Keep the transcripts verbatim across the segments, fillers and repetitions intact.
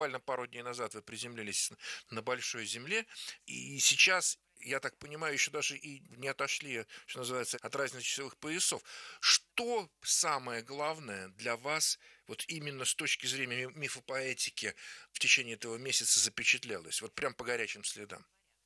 Буквально пару дней назад вы приземлились на большой земле, и сейчас, я так понимаю, еще даже и не отошли, что называется, от разных часовых поясов. Что самое главное для вас, вот именно с точки зрения ми- мифопоэтики, в течение этого месяца запечатлелось? Вот прям по горячим следам.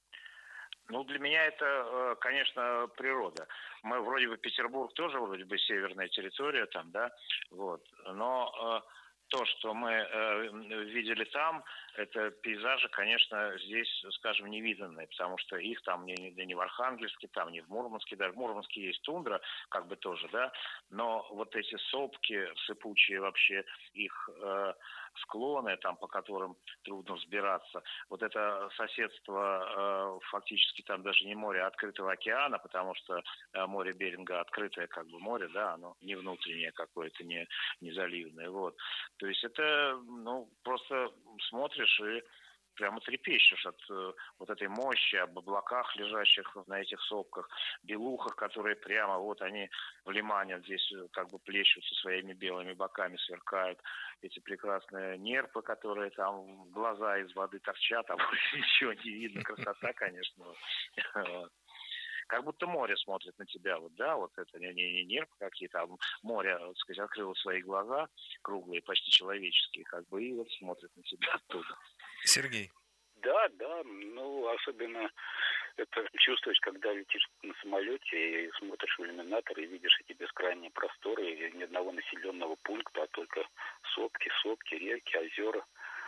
Ну, для меня это, э, конечно, природа. Мы вроде бы Петербург тоже вроде бы северная территория там, да, вот. Но э, то, что мы э, видели там, это пейзажи, конечно, здесь, скажем, невиданные, потому что их там не, не в Архангельске, там не в Мурманске, даже в Мурманске есть тундра, как бы тоже, да, но вот эти сопки сыпучие вообще, их э, склоны, там, по которым трудно взбираться, вот это соседство, э, фактически там даже не море, а открытого океана, потому что э, море Беринга открытое как бы море, да, оно не внутреннее какое-то, не, не заливное, вот. То есть это, ну, просто смотришь и прямо трепещешь от э, вот этой мощи, об облаках, лежащих на этих сопках, белухах, которые прямо вот они в лимане здесь э, как бы плещутся своими белыми боками, сверкают. Эти прекрасные нерпы, которые там глаза из воды торчат, а больше ничего не видно. Красота, конечно. Вот. Как будто море смотрит на тебя, вот, да, вот это не, не, не нервы какие-то, а море, так сказать, открыло свои глаза, круглые, почти человеческие, как бы, и вот смотрит на тебя оттуда. Сергей. Да, да, ну, особенно это чувствуешь, когда летишь на самолете и смотришь в иллюминатор и видишь эти бескрайние просторы, и ни одного населенного пункта, а только сопки, сопки, реки, озера.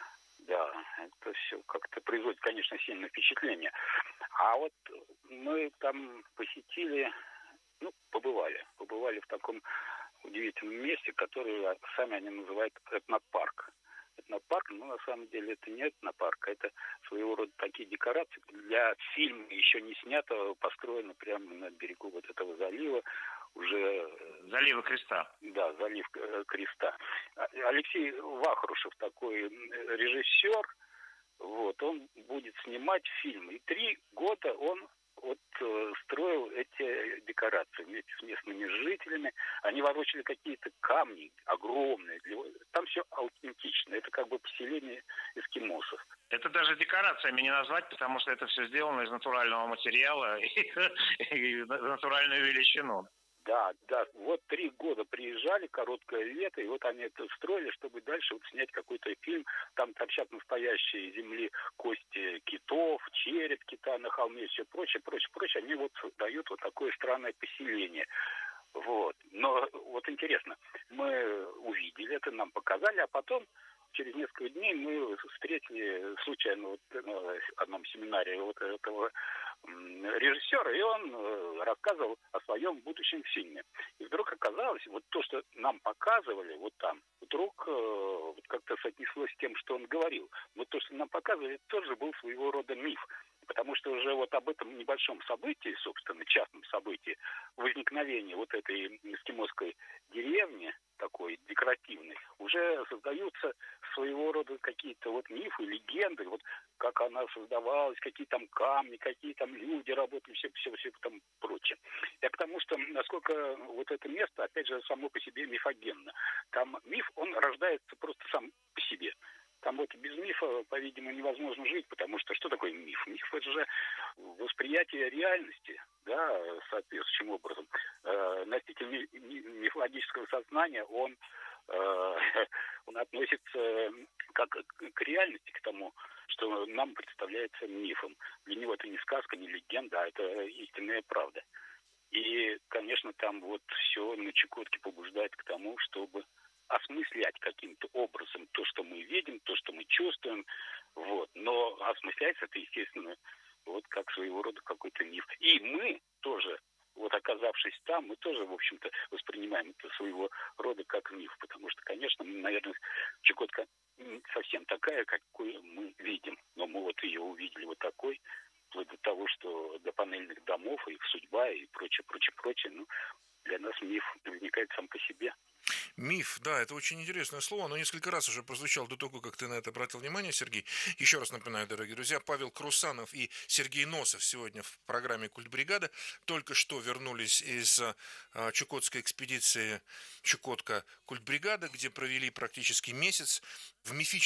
Да, это все как-то производит, конечно, сильное впечатление. А вот мы там посетили, ну, побывали, побывали в таком удивительном месте, которое сами они называют этнопарк. Этнопарк, но на самом деле это не этнопарк, это своего рода такие декорации для фильма, еще не снятого, построено прямо на берегу вот этого залива, уже... Залива Креста. Да, залив Креста. Алексей Вахрушев, такой режиссер, вот, он будет снимать фильм. И три года он вот э, строил эти декорации вместе с местными жителями. Они ворочали какие-то камни огромные. Там все аутентично. Это как бы поселение эскимосов. Это даже декорациями не назвать, потому что это все сделано из натурального материала и натуральную величину. Да, да, вот три года приезжали, короткое лето, и вот они это строили, чтобы дальше вот снять какой-то фильм. Там торчат настоящие земли кости китов, череп кита на холме и все прочее, прочее, прочее. Они вот дают вот такое странное поселение. Вот. Но вот интересно, мы увидели это, нам показали, а потом через несколько дней мы встретили случайно вот на одном семинаре вот этого режиссера, и он рассказывал о своем будущем фильме. И вдруг оказалось, вот то, что нам показывали вот там, вдруг вот как-то соотнеслось с тем, что он говорил. Вот то, что нам показывали, тоже был своего рода миф. Потому что уже вот об этом небольшом событии, собственно, частном событии, возникновения вот этой эскимосской деревни, такой декоративной, уже создаются своего рода какие-то вот мифы, легенды, вот как она создавалась, какие там камни, какие там люди работали, все, все, все там прочее. Я к тому, что насколько вот это место, опять же, само по себе мифогенно. Там миф, он рождается просто сам по себе. Там вот без мифа, по-видимому, невозможно жить, потому что что такое миф? Миф – это же восприятие реальности, да, соответствующим образом. Э, носитель мифологического сознания, он, э, он относится как к реальности, к тому, что нам представляется мифом. Для него это не сказка, не легенда, а это истинная правда. И, конечно, там вот все на Чукотке побуждает к тому, чтобы осмыслять каким-то образом то, что мы видим, то, что мы чувствуем, вот. Но осмысляется это, естественно, вот как своего рода какой-то миф. И мы тоже, вот оказавшись там, мы тоже, в общем-то, воспринимаем это своего рода как миф, потому что, конечно, наверное, Чукотка не совсем такая, какую мы видим, но мы вот ее увидели вот такой, вплоть до того, что до панельных домов, их судьба и прочее, прочее, прочее, ну, для нас миф возникает сам по себе. Миф, да, это очень интересное слово, оно несколько раз уже прозвучало до того, как ты на это обратил внимание, Сергей. Еще раз напоминаю, дорогие друзья, Павел Крусанов и Сергей Носов сегодня в программе «Культбригада» только что вернулись из а, чукотской экспедиции «Чукотка Культбригада», где провели практически месяц в мифическом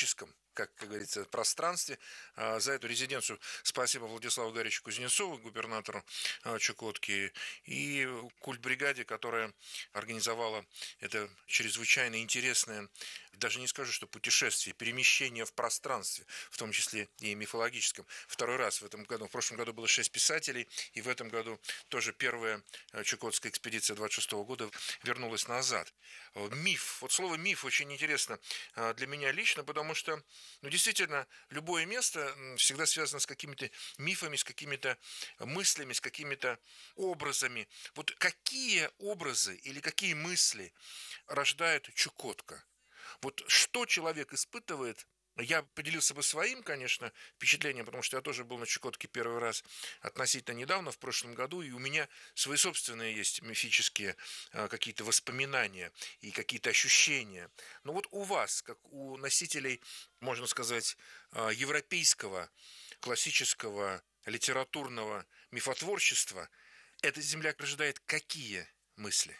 как, как говорится, пространстве. За эту резиденцию спасибо Владиславу Гаричу Кузнецову, губернатору Чукотки, и культбригаде, которая организовала это чрезвычайно интересное, даже не скажу, что путешествие, перемещение в пространстве, в том числе и мифологическом. Второй раз в этом году. В прошлом году было шесть писателей, и в этом году тоже первая чукотская экспедиция двадцать шестого года вернулась назад. Миф. Вот слово «миф» очень интересно для меня лично, потому что, ну, действительно, любое место всегда связано с какими-то мифами, с какими-то мыслями, с какими-то образами. Вот какие образы или какие мысли рождает Чукотка? Вот что человек испытывает? Я поделился бы своим, конечно, впечатлением, потому что я тоже был на Чукотке первый раз относительно недавно, в прошлом году, и у меня свои собственные есть мифические а, какие-то воспоминания и какие-то ощущения. Но вот у вас, как у носителей, можно сказать, а, европейского, классического, литературного мифотворчества, эта земля рождает какие мысли?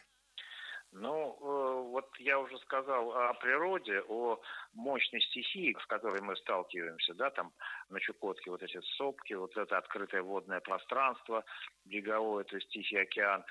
Ну, вот я уже сказал о природе, о мощной стихии, с которой мы сталкиваемся, да, там на Чукотке вот эти сопки, вот это открытое водное пространство береговое, то есть Тихий океан.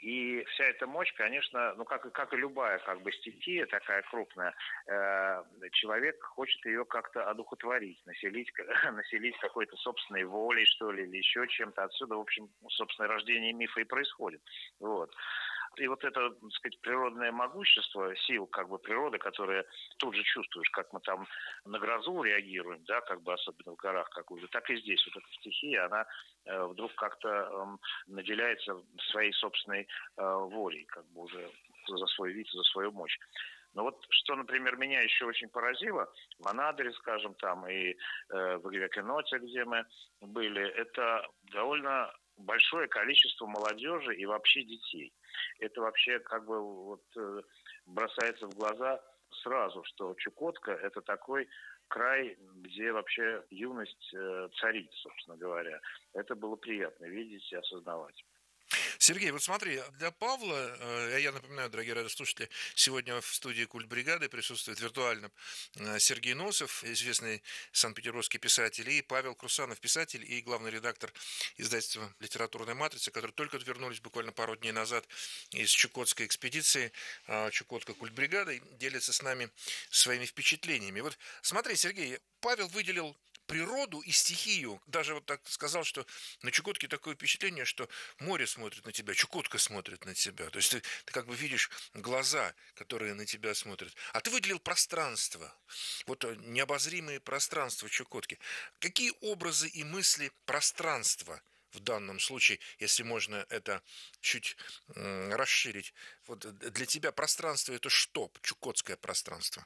И вся эта мощь, конечно, ну как, как и любая как бы стихия такая крупная, э, человек хочет ее как-то одухотворить, населить, населить какой-то собственной волей, что ли, или еще чем-то. Отсюда, в общем, собственное рождение мифа и происходит. Вот. И вот это, так сказать, природное могущество, сил как бы природы, которые тут же чувствуешь, как мы там на грозу реагируем, да, как бы особенно в горах какую-то, так и здесь вот эта стихия, она э, вдруг как-то э, наделяется своей собственной э, волей, как бы уже за свой вид, за свою мощь. Но вот что, например, меня еще очень поразило, в Анадыре, скажем, там, и э, в Грекеноте, где мы были, это довольно большое количество молодежи и вообще детей. Это вообще как бы вот э, бросается в глаза сразу, что Чукотка – это такой край, где вообще юность э, царит, собственно говоря. Это было приятно видеть и осознавать. Сергей, вот смотри, для Павла, я напоминаю, дорогие радиослушатели, сегодня в студии «Культбригады» присутствует виртуально Сергей Носов, известный санкт-петербургский писатель, и Павел Крусанов, писатель и главный редактор издательства «Литературная матрица», которые только вернулись буквально пару дней назад из чукотской экспедиции, Чукотка «Культбригада», делятся с нами своими впечатлениями. Вот смотри, Сергей, Павел выделил природу и стихию. Даже вот так сказал, что на Чукотке такое впечатление, что море смотрит на тебя, Чукотка смотрит на тебя. То есть ты, ты как бы видишь глаза, которые на тебя смотрят. А ты выделил пространство. Вот необозримые пространства Чукотки. Какие образы и мысли пространства в данном случае, если можно это чуть м, расширить? Вот для тебя пространство – это что? Чукотское пространство.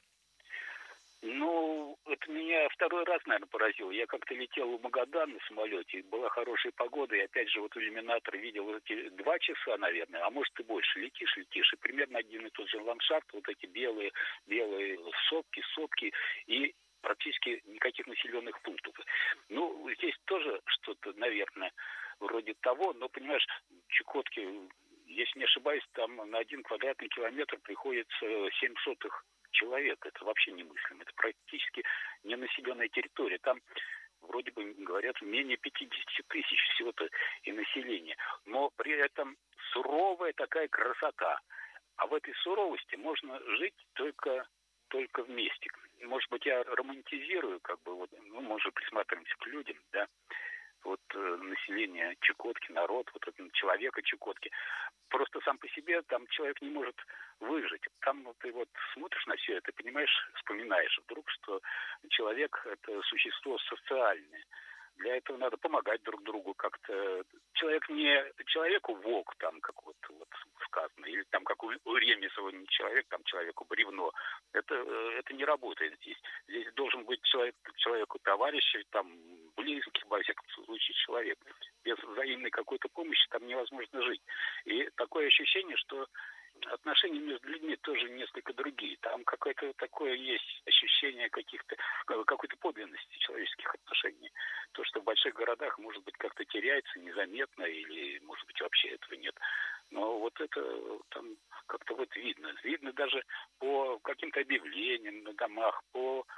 Ну, это меня второй раз, наверное, поразило. Я как-то летел в Магадан на самолете, была хорошая погода, и опять же вот иллюминатор видел вот эти два часа, наверное, а может и больше. Летишь, летишь, и примерно один и тот же ландшафт, вот эти белые, белые сопки, сопки, и практически никаких населенных пунктов. Ну, здесь тоже что-то, наверное, вроде того, но, понимаешь, Чукотки, если не ошибаюсь, там на один квадратный километр приходится семь сотых человек. Это вообще немыслимо. Это практически ненаселенная территория. Там, вроде бы, говорят, менее пятьдесят тысяч всего-то и населения. Но при этом суровая такая красота. А в этой суровости можно жить только, только вместе. Может быть, я романтизирую, как бы, вот, ну, мы же присматриваемся к людям, да, вот э, население Чукотки, народ, вот этого человека Чукотки. Просто сам по себе там человек не может выжить. Там ну, ты вот смотришь на все это, понимаешь, вспоминаешь вдруг, что человек – это существо социальное. Для этого надо помогать друг другу как-то. Человек не человеку волк, там, как вот, вот сказано, или там, как у, у Ремесова не человек, там, человеку бревно. Это, это не работает здесь. Здесь должен быть человек, человеку товарищ, там, близкий, во всяком случае, человек. Без взаимной какой-то помощи там невозможно жить. И такое ощущение, что отношения между людьми тоже несколько другие. Там какое-то такое есть ощущение каких-то, какой-то подлинности человеческих отношений. То, что в больших городах, может быть, как-то теряется незаметно, или, может быть, вообще этого нет. Но вот это там как-то вот видно. Видно даже по каким-то объявлениям на домах, по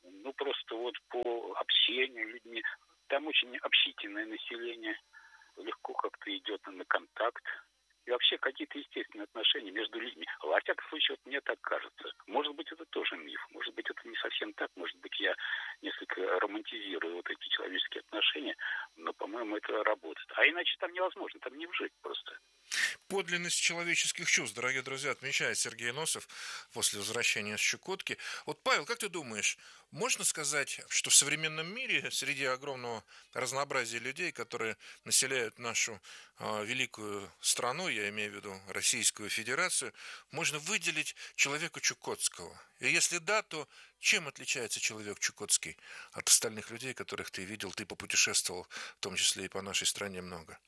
ну, просто вот по общению людьми. Там очень общительное население, легко как-то идет на контакт. И вообще какие-то естественные отношения между людьми. Во всяком случае, вот мне так кажется. Может быть, это тоже миф. Может быть, это не совсем так. Может быть, я несколько романтизирую вот эти человеческие отношения. Но, по-моему, это работает. А иначе там невозможно. Там не вжить просто. Подлинность человеческих чувств, дорогие друзья, отмечает Сергей Носов после возвращения с Чукотки. Вот, Павел, как ты думаешь, можно сказать, что в современном мире среди огромного разнообразия людей, которые населяют нашу э, великую страну, я имею в виду Российскую Федерацию, можно выделить человека чукотского? И если да, то чем отличается человек чукотский от остальных людей, которых ты видел, ты попутешествовал, в том числе и по нашей стране много?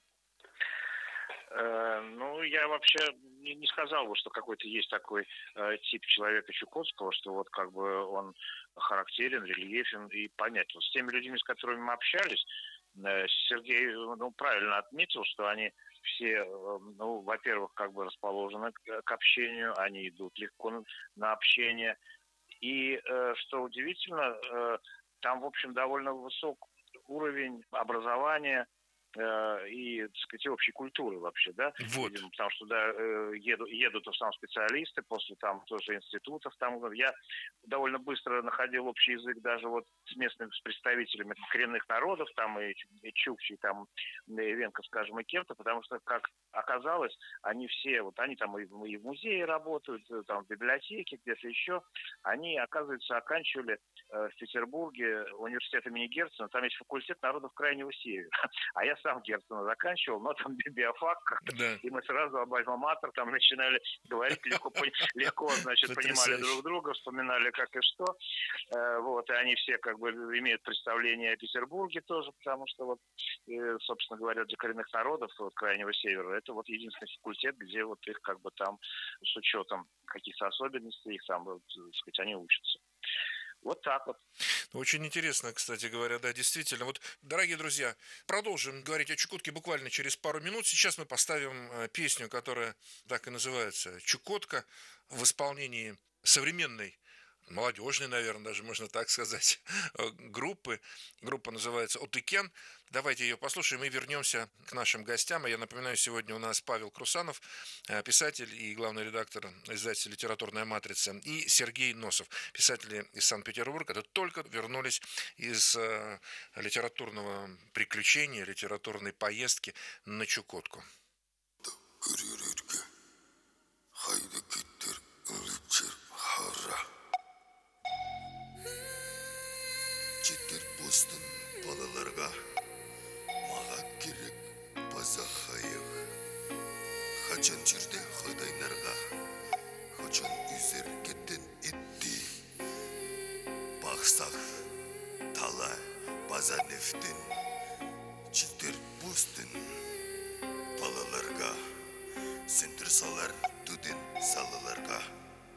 Ну, я вообще не, не сказал бы, что какой-то есть такой э, тип человека чукотского, что вот как бы он характерен, рельефен и понятен. С теми людьми, с которыми мы общались, э, Сергей ну, правильно отметил, что они все, э, ну, во-первых, как бы расположены к, к общению, они идут легко на, на общение. И, э, что удивительно, э, там, в общем, довольно высок уровень образования, и, так сказать, общей культуры вообще, да, Вот. видимо, потому что да, едут, едут в основном специалисты после там тоже институтов, там я довольно быстро находил общий язык даже вот с местными с представителями коренных народов, там и, и чукчи, там и венков, скажем, и кем-то, потому что, как оказалось, они все, вот они там и, и в музее работают, там в библиотеке, где-то еще, они, оказывается, оканчивали э, в Петербурге университет имени Герцена, там есть факультет народов Крайнего Севера, а я сам Герцена заканчивал, но там биофак как-то, да. И мы сразу об альма-матер там начинали говорить, легко, легко значит, понимали друг друга, вспоминали как и что, вот, и они все как бы имеют представление о Петербурге тоже, потому что вот, собственно говоря, для коренных народов вот, Крайнего Севера, это вот единственный факультет, где вот их как бы там с учетом каких-то особенностей, их там, вот, так сказать, они учатся. Вот так вот. Очень интересно, кстати говоря, да, действительно. Вот, дорогие друзья, продолжим говорить о Чукотке буквально через пару минут. Сейчас мы поставим песню, которая так и называется «Чукотка» в исполнении современной, молодежной, наверное, даже можно так сказать, группы. Группа называется «Отыкен». Давайте ее послушаем и вернемся к нашим гостям. Я напоминаю, сегодня у нас Павел Крусанов, писатель и главный редактор издательства «Литературная матрица», и Сергей Носов, писатели из Санкт-Петербурга, которые только вернулись из литературного приключения, литературной поездки на Чукотку. Қачан жүрді қойдайнарға, қачан үзер кеттен етті. Бақсақ, тала, база нефтін, читтер бұстын балаларға, сендір салар түдін салаларға.